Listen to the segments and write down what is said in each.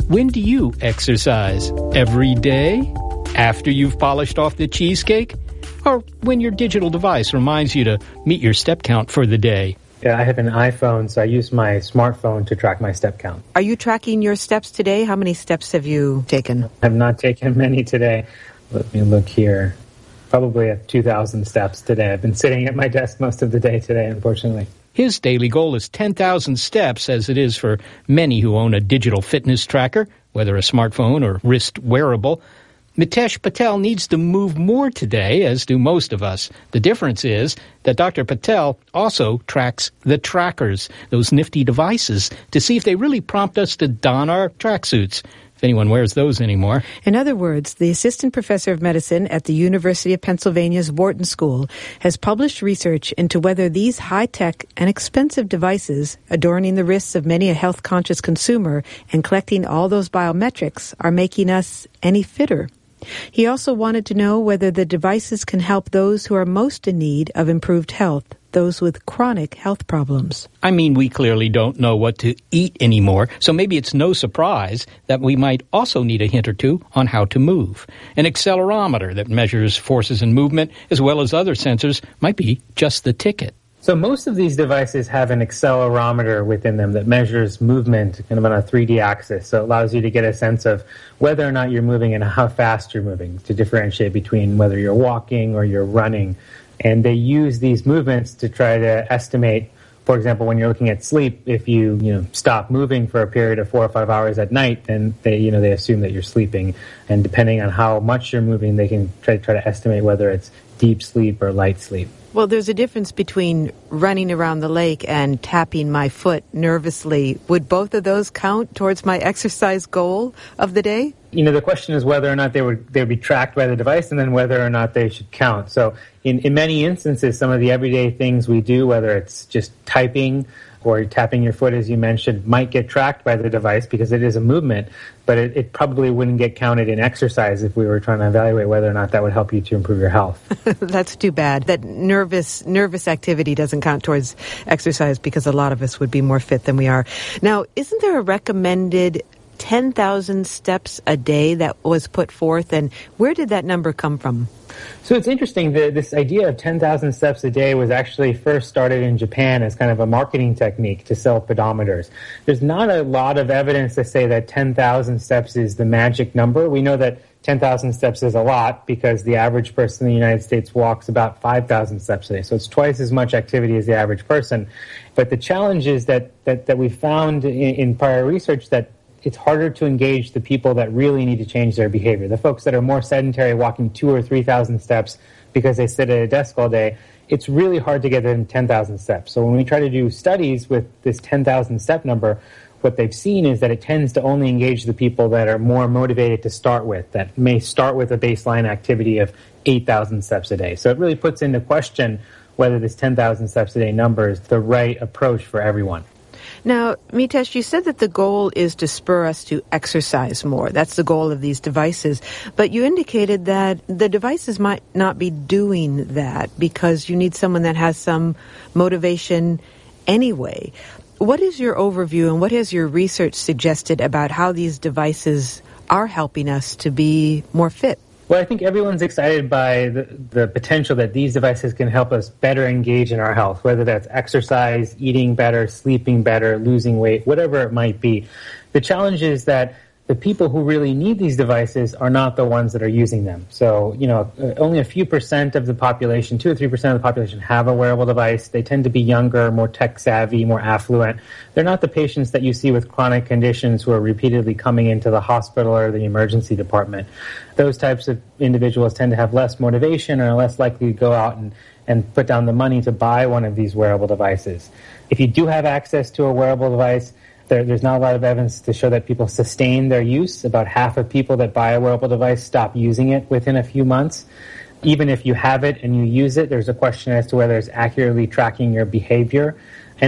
When do you exercise? Every day? After you've polished off the cheesecake? Or when your digital device reminds you to meet your step count for the day? Yeah, I have an iPhone, so I use my smartphone to track my step count. Are you tracking your steps today? How many steps have you taken? I have not taken many today. Let me look here. Probably at 2,000 steps today. I've been sitting at my desk most of the day today, unfortunately. His daily goal is 10,000 steps, as it is for many who own a digital fitness tracker, whether a smartphone or wrist wearable. Mitesh Patel needs to move more today, as do most of us. The difference is that Dr. Patel also tracks the trackers, those nifty devices, to see if they really prompt us to don our tracksuits, if anyone wears those anymore. In other words, the assistant professor of medicine at the University of Pennsylvania's Wharton School has published research into whether these high-tech and expensive devices, adorning the wrists of many a health-conscious consumer and collecting all those biometrics, are making us any fitter. He also wanted to know whether the devices can help those who are most in need of improved health, those with chronic health problems. I mean, we clearly don't know what to eat anymore, so maybe it's no surprise that we might also need a hint or two on how to move. An accelerometer that measures forces in movement, as well as other sensors, might be just the ticket. So most of these devices have an accelerometer within them that measures movement kind of on a 3D axis. So it allows you to get a sense of whether or not you're moving and how fast you're moving, to differentiate between whether you're walking or you're running. And they use these movements to try to estimate, for example, when you're looking at sleep, if you stop moving for a period of 4 or 5 hours at night, then they assume that you're sleeping. And depending on how much you're moving, they can try to estimate whether it's deep sleep or light sleep. Well, there's a difference between running around the lake and tapping my foot nervously. Would both of those count towards my exercise goal of the day? The question is whether or not they would be tracked by the device, and then whether or not they should count. So in many instances, some of the everyday things we do, whether it's just typing or tapping your foot, as you mentioned, might get tracked by the device because it is a movement, but it probably wouldn't get counted in exercise if we were trying to evaluate whether or not that would help you to improve your health. That's too bad. That nervous activity doesn't count towards exercise because a lot of us would be more fit than we are. Now, isn't there a recommended 10,000 steps a day that was put forth, and where did that number come from? So it's interesting, this idea of 10,000 steps a day was actually first started in Japan as kind of a marketing technique to sell pedometers. There's not a lot of evidence to say that 10,000 steps is the magic number. We know that 10,000 steps is a lot because the average person in the United States walks about 5,000 steps a day. So it's twice as much activity as the average person. But the challenge is that we found in prior research that it's harder to engage the people that really need to change their behavior. The folks that are more sedentary, walking 2,000 or 3,000 steps because they sit at a desk all day, it's really hard to get them 10,000 steps. So when we try to do studies with this 10,000 step number, what they've seen is that it tends to only engage the people that are more motivated to start with, that may start with a baseline activity of 8,000 steps a day. So it really puts into question whether this 10,000 steps a day number is the right approach for everyone. Now, Mitesh, you said that the goal is to spur us to exercise more. That's the goal of these devices. But you indicated that the devices might not be doing that because you need someone that has some motivation anyway. What is your overview and what has your research suggested about how these devices are helping us to be more fit? Well, I think everyone's excited by the potential that these devices can help us better engage in our health, whether that's exercise, eating better, sleeping better, losing weight, whatever it might be. The challenge is that the people who really need these devices are not the ones that are using them. So, only a few percent of the population, 2 or 3% of the population have a wearable device. They tend to be younger, more tech savvy, more affluent. They're not the patients that you see with chronic conditions who are repeatedly coming into the hospital or the emergency department. Those types of individuals tend to have less motivation or are less likely to go out and put down the money to buy one of these wearable devices. If you do have access to a wearable device, there's not a lot of evidence to show that people sustain their use. About half of people that buy a wearable device stop using it within a few months. Even if you have it and you use it, there's a question as to whether it's accurately tracking your behavior. And then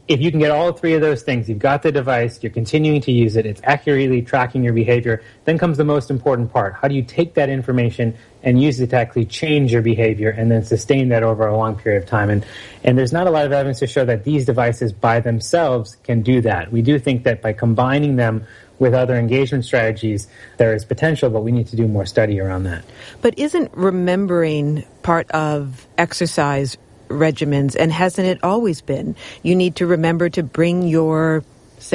if you can get all three of those things, you've got the device, you're continuing to use it, it's accurately tracking your behavior, then comes the most important part. How do you take that information and use it to actually change your behavior and then sustain that over a long period of time? And there's not a lot of evidence to show that these devices by themselves can do that. We do think that by combining them with other engagement strategies, there is potential, but we need to do more study around that. But isn't remembering part of exercise regimens, and hasn't it always been? You need to remember to bring your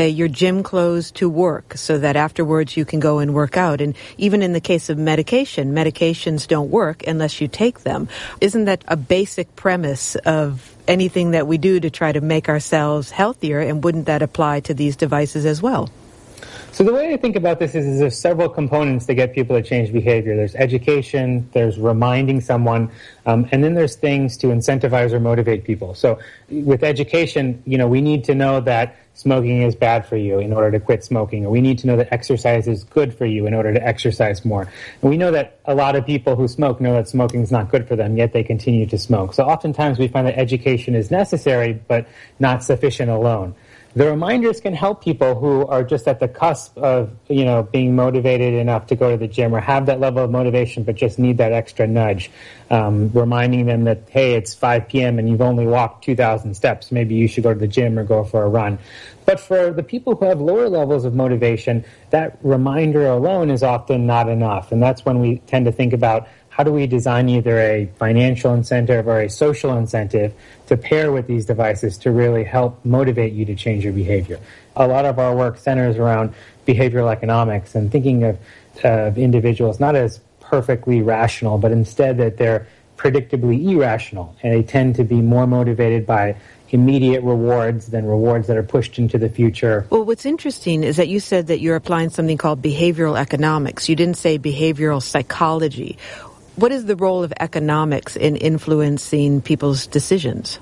gym clothes to work so that afterwards you can go and work out. And even in the case of medications don't work unless you take them. Isn't that a basic premise of anything that we do to try to make ourselves healthier, and wouldn't that apply to these devices as well? So the way I think about this is there's several components to get people to change behavior. There's education, there's reminding someone, and then there's things to incentivize or motivate people. So with education, we need to know that smoking is bad for you in order to quit smoking, or we need to know that exercise is good for you in order to exercise more. And we know that a lot of people who smoke know that smoking is not good for them, yet they continue to smoke. So oftentimes we find that education is necessary, but not sufficient alone. The reminders can help people who are just at the cusp of, being motivated enough to go to the gym or have that level of motivation but just need that extra nudge. Reminding them that, hey, it's 5 p.m. and you've only walked 2,000 steps. Maybe you should go to the gym or go for a run. But for the people who have lower levels of motivation, that reminder alone is often not enough. And that's when we tend to think about, how do we design either a financial incentive or a social incentive to pair with these devices to really help motivate you to change your behavior? A lot of our work centers around behavioral economics and thinking of individuals not as perfectly rational, but instead that they're predictably irrational, and they tend to be more motivated by immediate rewards than rewards that are pushed into the future. Well, what's interesting is that you said that you're applying something called behavioral economics. You didn't say behavioral psychology. What is the role of economics in influencing people's decisions?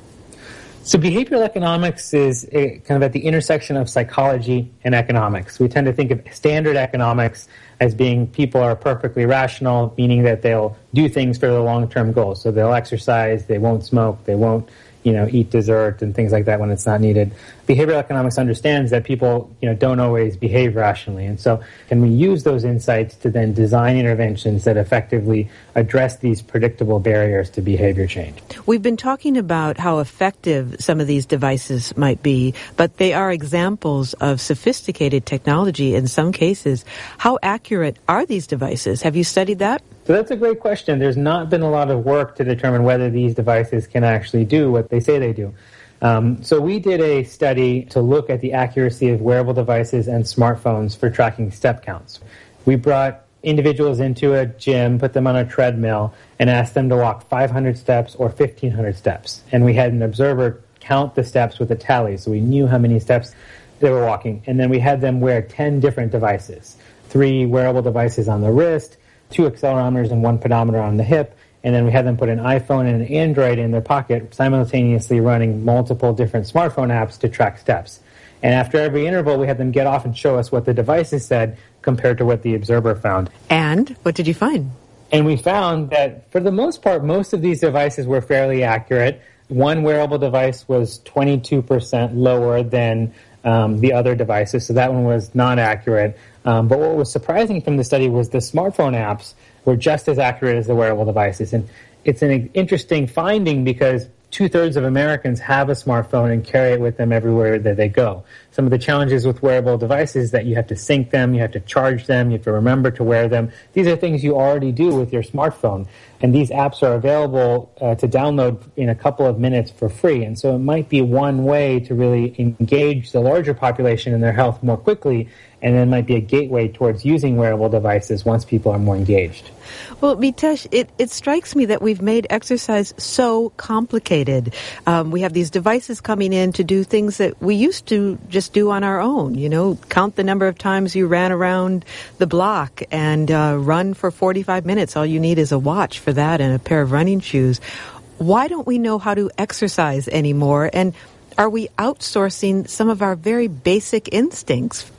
So behavioral economics is kind of at the intersection of psychology and economics. We tend to think of standard economics as being people are perfectly rational, meaning that they'll do things for their long-term goals. So they'll exercise, they won't smoke, they won't eat dessert and things like that when it's not needed. Behavioral economics understands that people, don't always behave rationally. And so can we use those insights to then design interventions that effectively address these predictable barriers to behavior change? We've been talking about how effective some of these devices might be, but they are examples of sophisticated technology in some cases. How accurate are these devices? Have you studied that? So that's a great question. There's not been a lot of work to determine whether these devices can actually do what they say they do. So we did a study to look at the accuracy of wearable devices and smartphones for tracking step counts. We brought individuals into a gym, put them on a treadmill, and asked them to walk 500 steps or 1,500 steps. And we had an observer count the steps with a tally, so we knew how many steps they were walking. And then we had them wear 10 different devices, 3 wearable devices on the wrist, 2 accelerometers and 1 pedometer on the hip, and then we had them put an iPhone and an Android in their pocket, simultaneously running multiple different smartphone apps to track steps. And after every interval, we had them get off and show us what the devices said compared to what the observer found. And what did you find? And we found that, for the most part, most of these devices were fairly accurate. One wearable device was 22% lower than the other devices, so that one was not accurate. But what was surprising from the study was the smartphone apps were just as accurate as the wearable devices. And it's an interesting finding because 2/3 of Americans have a smartphone and carry it with them everywhere that they go. Some of the challenges with wearable devices is that you have to sync them, you have to charge them, you have to remember to wear them. These are things you already do with your smartphone. And these apps are available to download in a couple of minutes for free. And so it might be one way to really engage the larger population in their health more quickly, and then might be a gateway towards using wearable devices once people are more engaged. Well, Mitesh, it strikes me that we've made exercise so complicated. We have these devices coming in to do things that we used to just do on our own. Count the number of times you ran around the block and run for 45 minutes. All you need is a watch for that and a pair of running shoes. Why don't we know how to exercise anymore? And are we outsourcing some of our very basic instincts?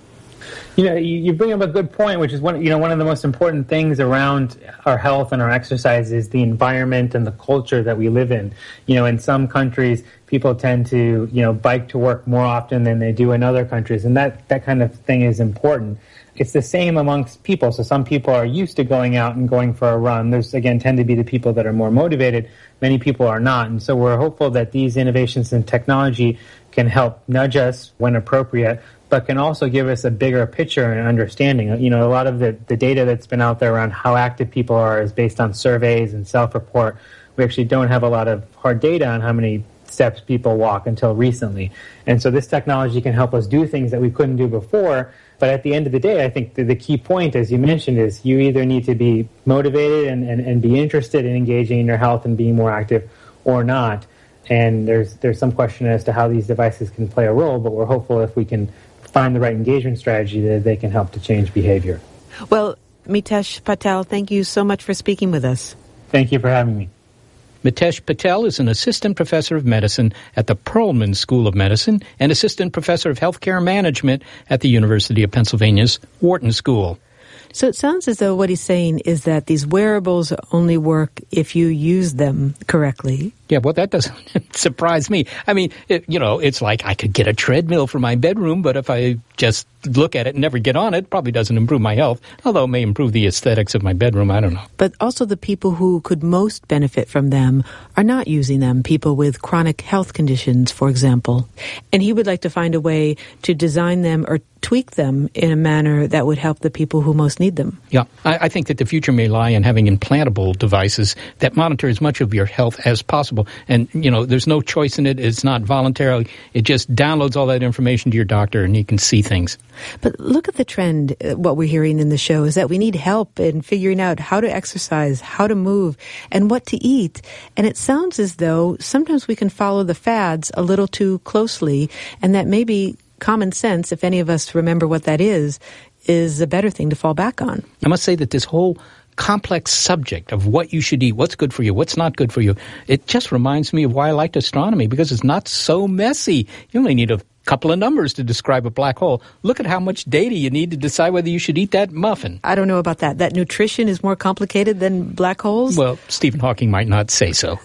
You bring up a good point, which is one of the most important things around our health and our exercise is the environment and the culture that we live in. In some countries, people tend to, bike to work more often than they do in other countries, and that kind of thing is important. It's the same amongst people. So some people are used to going out and going for a run. There's, again, tend to be the people that are more motivated. Many people are not. And so we're hopeful that these innovations in technology can help nudge us when appropriate, but can also give us a bigger picture and understanding. A lot of the data that's been out there around how active people are is based on surveys and self-report. We actually don't have a lot of hard data on how many steps people walk until recently. And so this technology can help us do things that we couldn't do before. But at the end of the day, I think the key point, as you mentioned, is you either need to be motivated and be interested in engaging in your health and being more active or not. And there's some question as to how these devices can play a role, but we're hopeful if we can find the right engagement strategy that they can help to change behavior. Well, Mitesh Patel, thank you so much for speaking with us. Thank you for having me. Mitesh Patel is an assistant professor of medicine at the Perelman School of Medicine and assistant professor of healthcare management at the University of Pennsylvania's Wharton School. So it sounds as though what he's saying is that these wearables only work if you use them correctly. Yeah, well, that doesn't surprise me. I mean, it's like I could get a treadmill for my bedroom, but if I just look at it and never get on it, probably doesn't improve my health, although it may improve the aesthetics of my bedroom. I don't know. But also the people who could most benefit from them are not using them, people with chronic health conditions, for example. And he would like to find a way to design them or tweak them in a manner that would help the people who most need them. Yeah, I think that the future may lie in having implantable devices that monitor as much of your health as possible. And, there's no choice in it. It's not voluntary. It just downloads all that information to your doctor and you can see things. But look at the trend. What we're hearing in the show is that we need help in figuring out how to exercise, how to move, and what to eat. And it sounds as though sometimes we can follow the fads a little too closely, and that maybe common sense, if any of us remember what that is a better thing to fall back on. I must say that this whole complex subject of what you should eat, what's good for you, what's not good for you, it just reminds me of why I liked astronomy, because it's not so messy. You only need a couple of numbers to describe a black hole. Look at how much data you need to decide whether you should eat that muffin. I don't know about that. That nutrition is more complicated than black holes? Well, Stephen Hawking might not say so.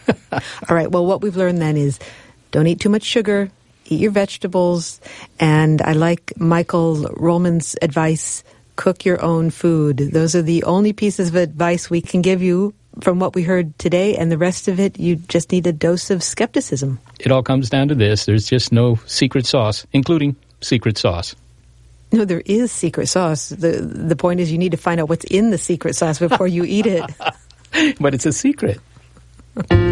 All right, well, what we've learned then is don't eat too much sugar, eat your vegetables, and I like Michael Rollman's advice, cook your own food. Those are the only pieces of advice we can give you from what we heard today, and the rest of it, you just need a dose of skepticism. It all comes down to this. There's just no secret sauce, including secret sauce. No, there is secret sauce. The point is you need to find out what's in the secret sauce before you eat it. But it's a secret.